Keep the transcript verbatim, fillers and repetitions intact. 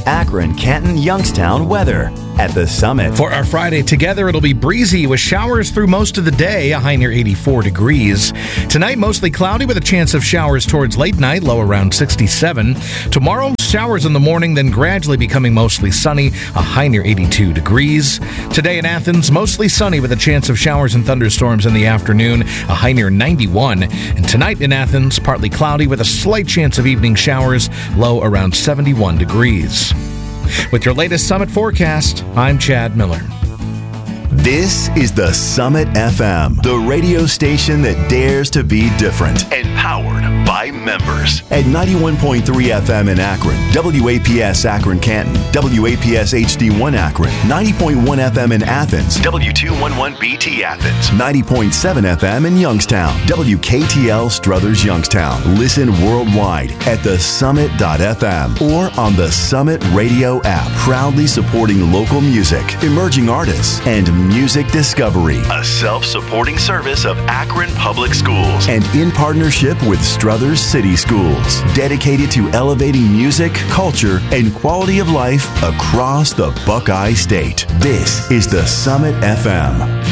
Akron, Canton, Youngstown weather. At the Summit. For our Friday together, it'll be breezy with showers through most of the day, a high near eighty-four degrees. Tonight, mostly cloudy with a chance of showers towards late night, low around sixty-seven. Tomorrow, showers in the morning, then gradually becoming mostly sunny, a high near eighty-two degrees. Today in Athens, mostly sunny with a chance of showers and thunderstorms in the afternoon, a high near ninety-one. And tonight in Athens, partly cloudy with a slight chance of evening showers, low around seventy-one degrees. With your latest Summit forecast, I'm Chad Miller. This is the Summit F M, the radio station that dares to be different and powered by members. At ninety-one point three F M in Akron, W A P S Akron Canton, W A P S H D one Akron, ninety point one F M in Athens, W two eleven B T Athens, ninety point seven F M in Youngstown, W K T L Struthers Youngstown. Listen worldwide at the summit dot f m or on the Summit Radio app. Proudly supporting local music, emerging artists, and music discovery. A self-supporting service of Akron Public Schools and in partnership with Struthers City Schools, dedicated to elevating music, culture, and quality of life across the Buckeye State. This is the Summit F M.